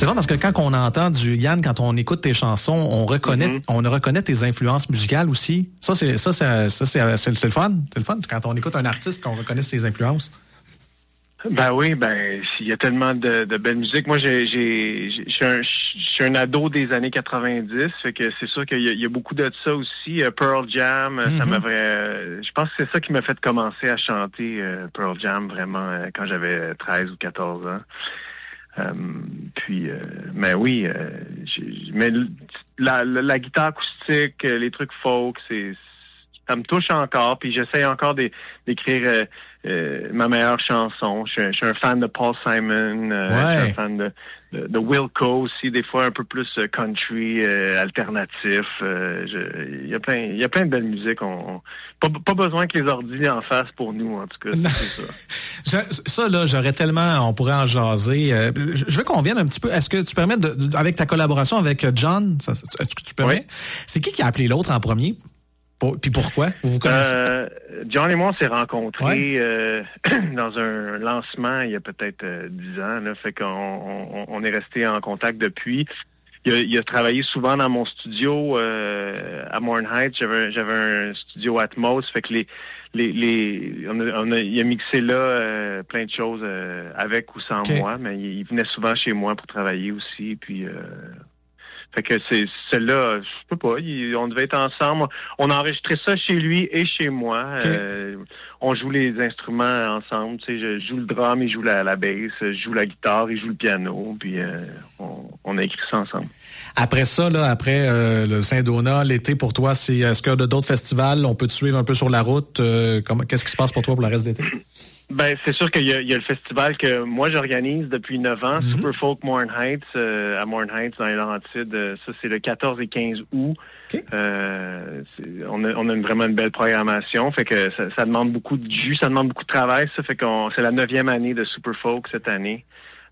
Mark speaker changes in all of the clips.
Speaker 1: C'est vrai parce que quand on entend Yann, quand on écoute tes chansons, on reconnaît tes influences musicales aussi. Ça c'est le fun. C'est le fun quand on écoute un artiste qu'on reconnaît ses influences.
Speaker 2: Ben oui, il y a tellement de belle musique. Moi, je suis un ado des années 90, fait que c'est sûr qu'il y a beaucoup de ça aussi. Pearl Jam, ça m'avait. Je pense que c'est ça qui m'a fait commencer à chanter Pearl Jam vraiment quand j'avais 13 ou 14 ans. Mais oui, mais la guitare acoustique, les trucs folk, ça me touche encore. Puis j'essaie encore d'écrire ma meilleure chanson. Je suis un fan de Paul Simon. Je suis un fan de Wilco aussi, des fois un peu plus country, alternatif. Il y a plein de belles musiques. Pas besoin que les ordi en fassent pour nous, en tout cas. C'est ça.
Speaker 1: Ça, là, j'aurais tellement... On pourrait en jaser. Je veux qu'on vienne un petit peu... Est-ce que tu permets, avec ta collaboration avec John, est-ce que tu permets? Oui. C'est qui a appelé l'autre en premier? Puis pourquoi? Vous connaissez?
Speaker 2: John et moi, on s'est rencontrés dans un lancement il y a peut-être 10 ans. Là, fait qu'on est resté en contact depuis. Il a travaillé souvent dans mon studio à Morin Heights. J'avais un studio Atmos. Fait que il a mixé là plein de choses avec ou sans moi, mais il venait souvent chez moi pour travailler aussi. Puis fait que c'est celle-là, je sais pas, on devait être ensemble. On a enregistré ça chez lui et chez moi. On joue les instruments ensemble. Tu sais, je joue le drum, il joue la bass, je joue la guitare, il joue le piano. Puis on a écrit ça ensemble.
Speaker 1: Après ça, là, après le Saint-Donat, l'été pour toi, est-ce qu'il y a d'autres festivals? On peut te suivre un peu sur la route? Qu'est-ce qui se passe pour toi pour le reste d'été?
Speaker 2: Ben, c'est sûr qu'il y a le festival que moi j'organise depuis 9 ans, Super Folk Morin Heights, à Morin Heights, dans les Laurentides. Ça, c'est le 14 et 15 août. Okay. On a vraiment une belle programmation. Fait que ça demande beaucoup de jus, ça demande beaucoup de travail. Ça fait c'est la 9e année de Super Folk cette année.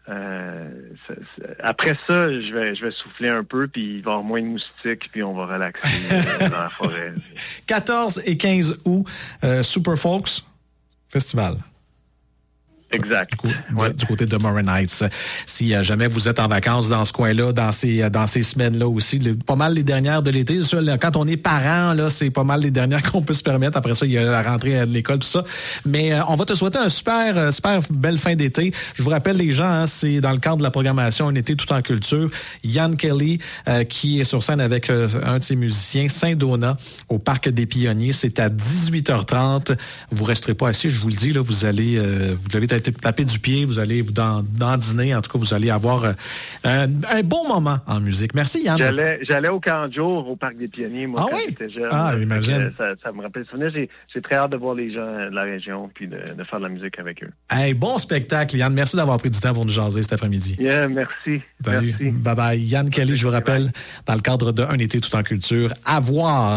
Speaker 2: Après ça, je vais souffler un peu, puis il va y avoir moins de moustiques, puis on va relaxer dans la forêt.
Speaker 1: 14 et 15 août, Super Folks Festival.
Speaker 2: Exact.
Speaker 1: Du côté de Morin Heights. Si jamais vous êtes en vacances dans ce coin-là, dans ces semaines-là aussi, pas mal les dernières de l'été. Quand on est parent, là, c'est pas mal les dernières qu'on peut se permettre. Après ça, il y a la rentrée de l'école, tout ça. Mais on va te souhaiter un super belle fin d'été. Je vous rappelle les gens, c'est dans le cadre de la programmation Un été tout en culture. Yann Kelly, qui est sur scène avec un de ses musiciens, Saint-Donat, au Parc des Pionniers. C'est à 18h30. Vous resterez pas assis, je vous le dis, là, vous allez taper du pied, vous allez dans dîner, en tout cas, vous allez avoir un bon moment en musique. Merci, Yann.
Speaker 2: J'allais au camp de jour au Parc des Pionniers, moi, quand j'étais jeune.
Speaker 1: Ah, j'imagine.
Speaker 2: Ça me rappelle souvenir. J'ai très hâte de voir les gens de la région puis de faire de la musique avec eux.
Speaker 1: Hey, bon spectacle, Yann. Merci d'avoir pris du temps pour nous jaser cet après-midi.
Speaker 2: Yeah, merci.
Speaker 1: Salut.
Speaker 2: Merci.
Speaker 1: Bye-bye. Yann Kelly, je vous rappelle, dans le cadre de Un été tout en culture, à voir